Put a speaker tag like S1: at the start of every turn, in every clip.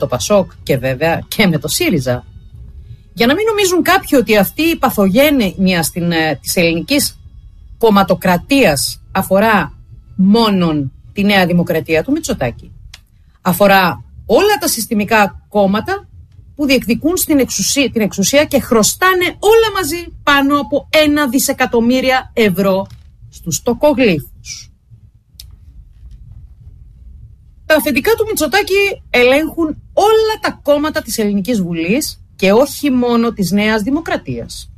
S1: το ΠΑΣΟΚ και βέβαια και με το ΣΥΡΙΖΑ. Για να μην νομίζουν κάποιοι ότι αυτή η παθογένεια της ελληνικής κομματοκρατίας αφορά μόνον τη Νέα Δημοκρατία του Μητσοτάκη. Αφορά όλα τα συστημικά κόμματα που διεκδικούν την εξουσία και χρωστάνε όλα μαζί πάνω από 1 δισεκατομμύρια ευρώ στους τοκογλύφους. Τα αφεντικά του Μητσοτάκη ελέγχουν όλα τα κόμματα της Ελληνικής Βουλής και όχι μόνο της Νέας Δημοκρατίας.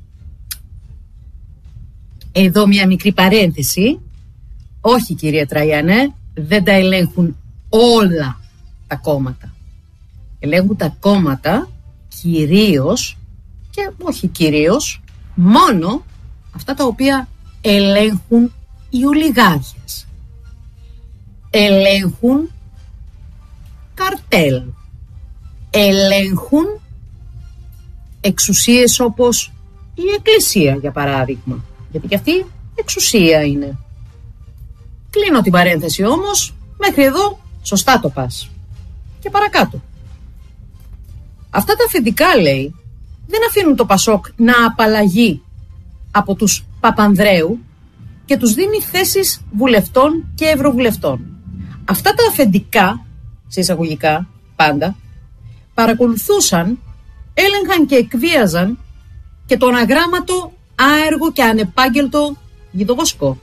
S1: Εδώ μια μικρή παρένθεση. Όχι, κύριε Τραγιανέ, δεν τα ελέγχουν όλα τα κόμματα. Ελέγχουν τα κόμματα κυρίως και όχι κυρίως, μόνο αυτά τα οποία ελέγχουν οι ολιγάρχες. Ελέγχουν καρτέλ. Ελέγχουν εξουσίες όπως η Εκκλησία, για παράδειγμα. Γιατί και αυτή εξουσία είναι. Κλείνω την παρένθεση όμως, μέχρι εδώ σωστά το πας. Και παρακάτω. Αυτά τα αφεντικά, λέει, δεν αφήνουν το ΠΑΣΟΚ να απαλλαγεί από τους Παπανδρέου και τους δίνει θέσεις βουλευτών και ευρωβουλευτών. Αυτά τα αφεντικά, σε εισαγωγικά πάντα, παρακολουθούσαν, έλεγχαν και εκβίαζαν και τον αγράμματο, άεργο και ανεπάγγελτο Γιδοβοσκό.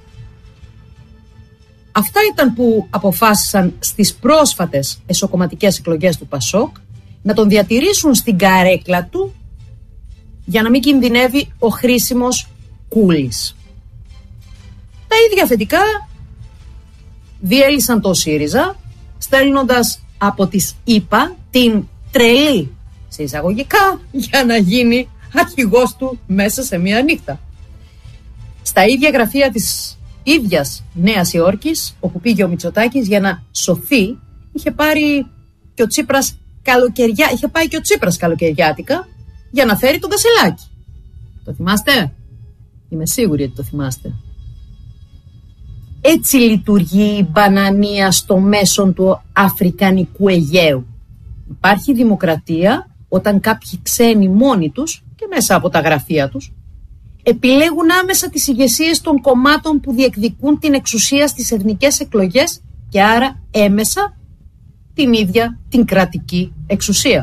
S1: Αυτά ήταν που αποφάσισαν στις πρόσφατες εσωκομματικές εκλογές του ΠΑΣΟΚ να τον διατηρήσουν στην καρέκλα του για να μην κινδυνεύει ο χρήσιμος Κούλης. Τα ίδια αφεντικά διέλυσαν το ΣΥΡΙΖΑ στέλνοντας από τις ΗΠΑ την τρελή, σε εισαγωγικά, για να γίνει αρχηγός του μέσα σε μία νύχτα. Στα ίδια γραφεία της ίδιας Νέας Υόρκης, όπου πήγε ο Μητσοτάκης για να σωθεί, είχε πάει και ο Τσίπρας καλοκαιριάτικα για να φέρει τον Κασελάκη. Το θυμάστε? Είμαι σίγουρη ότι το θυμάστε. Έτσι λειτουργεί η μπανανία στο μέσον του Αφρικανικού Αιγαίου. Υπάρχει δημοκρατία όταν κάποιοι ξένοι μόνοι τους και μέσα από τα γραφεία τους επιλέγουν άμεσα τις ηγεσίες των κομμάτων που διεκδικούν την εξουσία στις εθνικές εκλογές και άρα έμεσα την ίδια την κρατική εξουσία.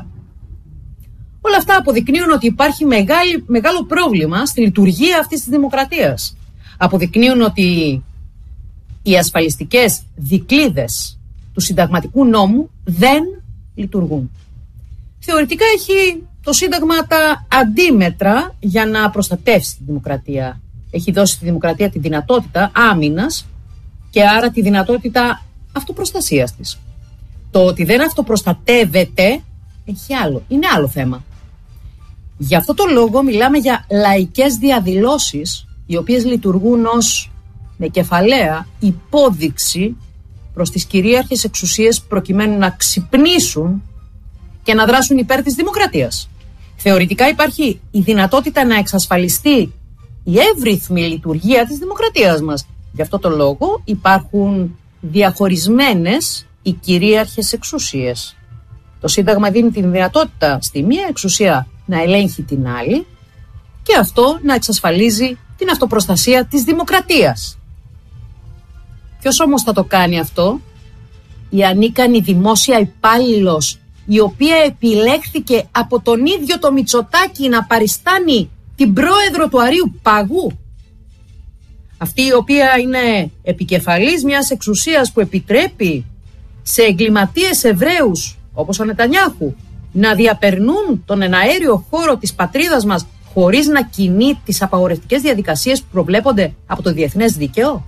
S1: Όλα αυτά αποδεικνύουν ότι υπάρχει μεγάλο πρόβλημα στη λειτουργία αυτής της δημοκρατίας. Αποδεικνύουν ότι οι ασφαλιστικές δικλείδες του συνταγματικού νόμου δεν λειτουργούν. Θεωρητικά έχει το Σύνταγμα τα αντίμετρα για να προστατεύσει τη δημοκρατία. Έχει δώσει στη δημοκρατία τη δυνατότητα άμυνας και άρα τη δυνατότητα αυτοπροστασίας της. Το ότι δεν αυτοπροστατεύεται είναι άλλο θέμα. Γι' αυτό το λόγο μιλάμε για λαϊκές διαδηλώσεις, οι οποίες λειτουργούν ως με κεφαλαία υπόδειξη προς τις κυρίαρχες εξουσίες προκειμένου να ξυπνήσουν και να δράσουν υπέρ της δημοκρατίας. Θεωρητικά υπάρχει η δυνατότητα να εξασφαλιστεί η εύρυθμη λειτουργία της δημοκρατίας μας. Γι' αυτό το λόγο υπάρχουν διαχωρισμένες οι κυρίαρχες εξουσίες. Το Σύνταγμα δίνει τη δυνατότητα στη μία εξουσία να ελέγχει την άλλη και αυτό να εξασφαλίζει την αυτοπροστασία της δημοκρατίας. Ποιος όμως θα το κάνει αυτό? Η ανίκανη δημόσια υπάλληλος, η οποία επιλέχθηκε από τον ίδιο το Μητσοτάκη να παριστάνει την πρόεδρο του Αρείου Παγού. Αυτή η οποία είναι επικεφαλής μιας εξουσίας που επιτρέπει σε εγκληματίες Εβραίους, όπως ο Νετανιάχου, να διαπερνούν τον εναέριο χώρο της πατρίδας μας χωρίς να κινεί τις απαγορευτικές διαδικασίες που προβλέπονται από το διεθνές δίκαιο.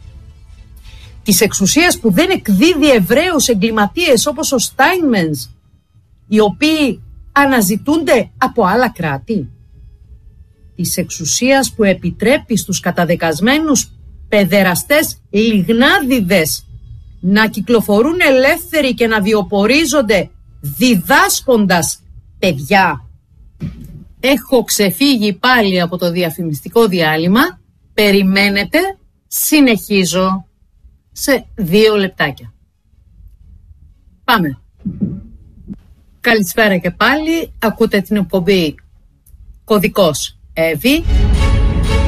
S1: Της εξουσίας που δεν εκδίδει Εβραίους εγκληματίες όπως ο Στάινμενς, οι οποίοι αναζητούνται από άλλα κράτη. Της εξουσίας που επιτρέπει στους καταδεκασμένους παιδεραστές λιγνάδιδες να κυκλοφορούν ελεύθεροι και να βιοπορίζονται διδάσκοντας παιδιά. Έχω ξεφύγει πάλι από το διαφημιστικό διάλειμμα. Περιμένετε, συνεχίζω σε 2 λεπτάκια. Πάμε. Καλησπέρα και πάλι. Ακούτε την εκπομπή Κωδικός Εύη.